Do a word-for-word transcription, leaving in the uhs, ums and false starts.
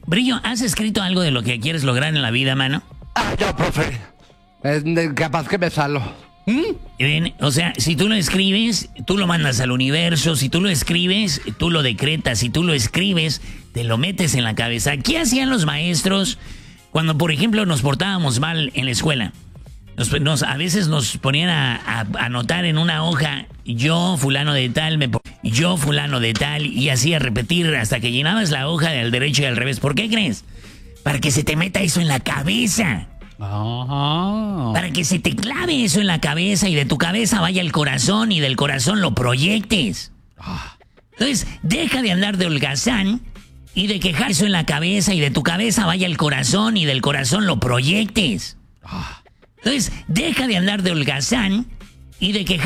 Brillo, ¿has escrito algo de lo que quieres lograr en la vida, mano? Ah, yo, profe. Es de- capaz que me salo. ¿Mm? Ven, o sea, si tú lo escribes, tú lo mandas al universo. Si tú lo escribes, tú lo decretas. Si tú lo escribes, te lo metes en la cabeza. ¿Qué hacían los maestros cuando, por ejemplo, nos portábamos mal en la escuela? Nos, nos- a veces nos ponían a, a- a anotar en una hoja, yo fulano de tal, me, po- yo fulano de tal, y así a repetir hasta que llenabas la hoja del derecho y al revés. ¿Por qué crees? Para que se te meta eso en la cabeza. Ajá. Para que se te clave eso en la cabeza y de tu cabeza vaya al corazón y del corazón lo proyectes. Entonces, deja de andar de holgazán y de quejar eso en la cabeza y de tu cabeza vaya al corazón y del corazón lo proyectes. Entonces, deja de andar de holgazán y de quejar